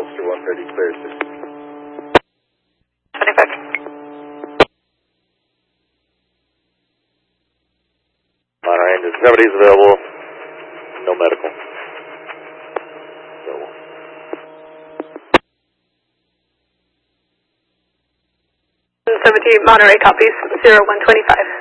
Oscar 130, clear, sir. 25. Monterey, 70 is available. No medical. Available. 17 Monterey copies, 0125.